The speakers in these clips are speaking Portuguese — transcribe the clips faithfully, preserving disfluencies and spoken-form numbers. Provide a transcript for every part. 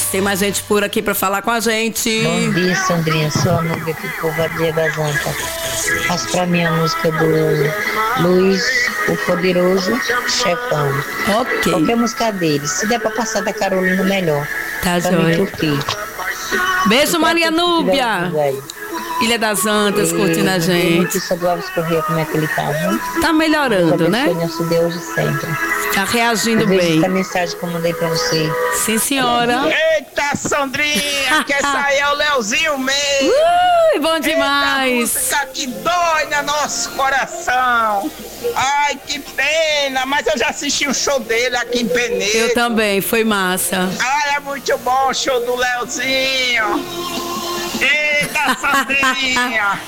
Tem mais gente por aqui pra falar com a gente. Bom dia, Sandrinha. Sou a amiga que povoadia das Antas. Faz pra mim a música do Luiz, o Poderoso Chefão. Ok. Qualquer música dele. Se der pra passar da Carolina, melhor. Tá pra joia. mim curtir. Beijo, Maria Núbia. Ilha das Antas, curtindo a gente. Notícia do Alves Correia, como é que ele tá, viu? Tá melhorando, né? Nosso Deus de sempre. Tá reagindo Veja bem. essa mensagem que eu mandei pra você. Sim, senhora. Eita, Sandrinha, que essa aí é o Leozinho mesmo. Ui, bom demais. Eita, música que dói no nosso coração. Ai, que pena, mas eu já assisti o show dele aqui em Penedo. Eu também, foi massa. Ai, é muito bom o show do Leozinho. Eita, Sandrinha.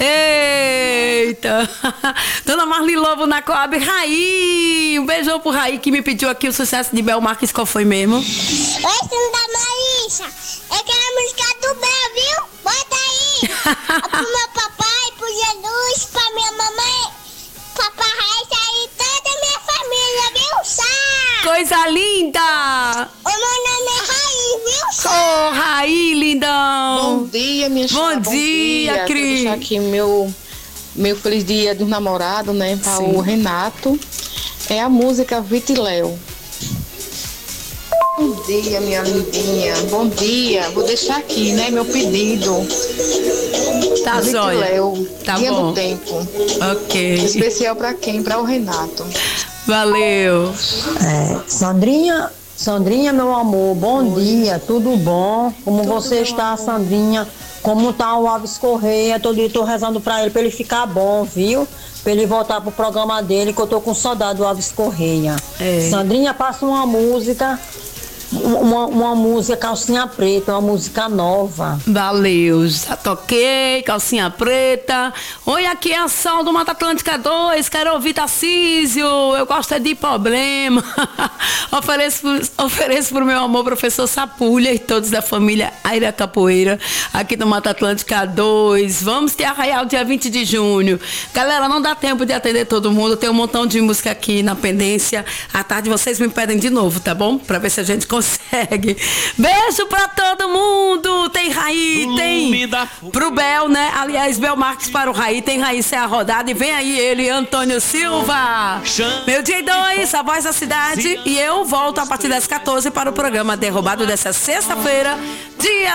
Eita! Dona Marli Lobo na Coab. Raí! Um beijão pro Raí que me pediu aqui o sucesso de Bel Marques. Qual foi mesmo? Oi, filho da Marissa. É aquela música do Bel, viu? Bota aí. Pro meu papai, pro Jesus, pra minha mamãe, papai Raíssa e toda a minha família, viu, Sá? Coisa linda! O meu nome é Raí, viu, Sá? Ô, oh, Raí, lindão! Bom dia, minha Bom, chama, bom dia, dia. Cris. Vou deixar aqui meu, meu feliz dia dos namorados, né? Para o Renato. É a música Vitiléu. Bom dia, minha lindinha. Bom dia. Vou deixar aqui, né? Meu pedido. Tá Vitiléu. Tá dia bom. do tempo. Ok. Especial para quem? Para o Renato. Valeu. É, Sandrinha, Sandrinha, meu amor, bom Oi. dia, tudo bom? Como tudo você bom, está, amor. Sandrinha? Como tá o Alves Correia? Todo dia tô rezando pra ele, pra ele ficar bom, viu? Pra ele voltar pro programa dele, que eu tô com saudade do Alves Correia. É. Sandrinha, passa uma música, uma, uma música Calcinha Preta, uma música nova. Valeu, já toquei, Calcinha Preta. Oi, aqui é a Sal do Mata Atlântica dois, quero ouvir Tarcísio, eu gosto é de problema. ofereço, ofereço pro meu amor, professor Sapulha e todos da família Aira Capoeira, aqui do Mata Atlântica dois. Vamos ter Arraial dia vinte de junho. Galera, não dá tempo de atender todo mundo, tem um montão de música aqui na pendência. À tarde vocês me pedem de novo, tá bom? Pra ver se a gente consegue. Consegue. Beijo pra todo mundo. Tem Raí, tem pro Bel, né? Aliás, Bel Marques para o Raí. Tem Raí, é a rodada. E vem aí ele, Antônio Silva. Meu dia dois, a voz da cidade. E eu volto a partir das quatorze para o programa Derrubado dessa sexta-feira, dia